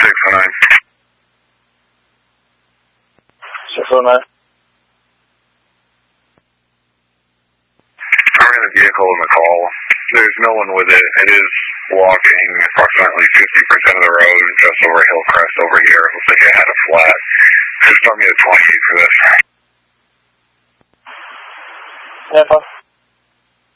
609. 609. I ran a vehicle in the call. There's no one with it. It is walking approximately 50% of the road, just over Hillcrest over here. It looks like it had a flat. Just start me at 28 for this. Tampa.